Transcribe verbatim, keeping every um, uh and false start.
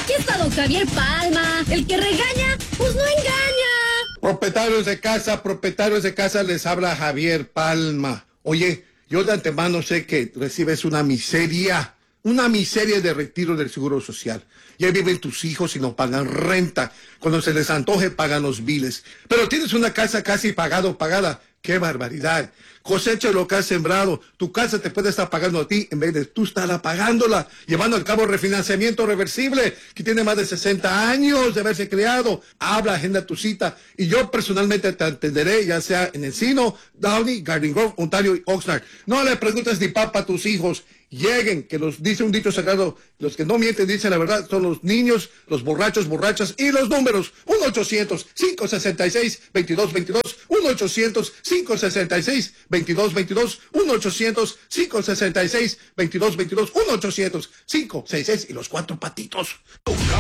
Aquí está don Javier Palma. El que regaña, pues no engaña. Propietarios de casa, propietarios de casa, les habla Javier Palma. Oye, yo de antemano sé que recibes una miseria, una miseria de retiro del Seguro Social. Ya viven tus hijos y no pagan renta. Cuando se les antoje pagan los biles. Pero tienes una casa casi pagado, pagada. ¡Qué barbaridad! Cosecha lo que has sembrado. Tu casa te puede estar pagando a ti en vez de tú estarla pagándola, llevando a cabo refinanciamiento reversible, que tiene más de sesenta años de haberse creado. Habla, agenda tu cita, y yo personalmente te atenderé, ya sea en Encino, Downey, Garden Grove, Ontario y Oxnard. No le preguntes ni papa a tus hijos. Lleguen, que los dice un dicho sagrado, los que no mienten dicen la verdad, son los niños, los borrachos, borrachas y los números. uno ochocientos, cinco sesenta y seis, veintidós veintidós, uno ochocientos, cinco sesenta y seis, veintidós veintidós, uno ochocientos, cinco sesenta y seis, veintidós veintidós, uno ochocientos, cinco sesenta y seis y los cuatro patitos.